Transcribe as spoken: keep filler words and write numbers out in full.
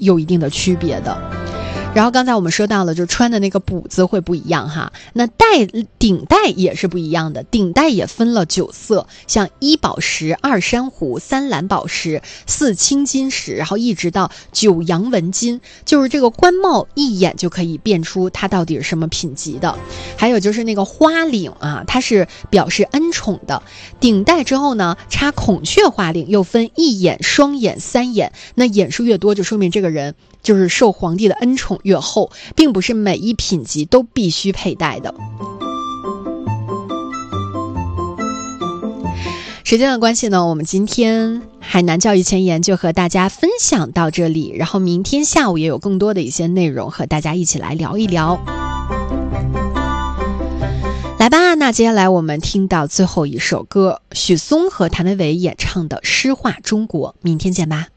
有一定的区别的。然后刚才我们说到了，就穿的那个补子会不一样哈，那带顶带也是不一样的，顶带也分了九色，像一宝石、二珊瑚、三蓝宝石、四青金石，然后一直到九阳纹金，就是这个官帽一眼就可以辨出它到底是什么品级的。还有就是那个花领啊，它是表示恩宠的，顶带之后呢，插孔雀花领又分一眼、双眼、三眼，那眼数越多就说明这个人就是受皇帝的恩宠越厚，并不是每一品级都必须佩戴的。时间的关系呢，我们今天海南教育前沿就和大家分享到这里，然后明天下午也有更多的一些内容和大家一起来聊一聊。来吧，那接下来我们听到最后一首歌，许嵩和谭维维演唱的《诗画中国》，明天见吧。